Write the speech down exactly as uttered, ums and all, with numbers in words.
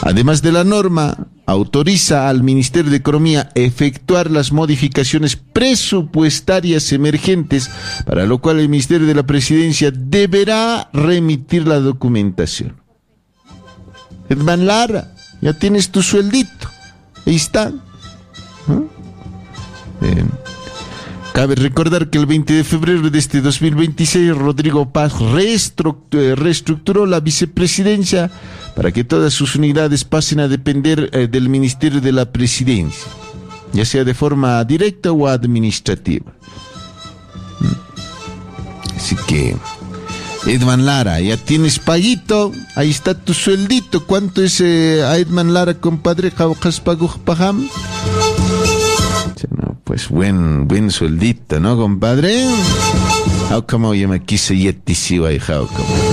Además de la norma, autoriza al Ministerio de Economía efectuar las modificaciones presupuestarias emergentes, para lo cual el Ministerio de la Presidencia deberá remitir la documentación. Edman Lara, ya tienes tu sueldito. Ahí está. ¿No? Eh, cabe recordar que el veinte de febrero de este dos mil veintiséis, Rodrigo Paz reestructuró, reestructuró la vicepresidencia para que todas sus unidades pasen a depender eh, del Ministerio de la Presidencia, ya sea de forma directa o administrativa. Así que, Edman Lara, ya tienes paguito, ahí está tu sueldito. ¿Cuánto es eh, a Edman Lara, compadre? Pagam. No, pues buen, buen sueldito, ¿no, compadre? How come you me quise yetisiwa y how come?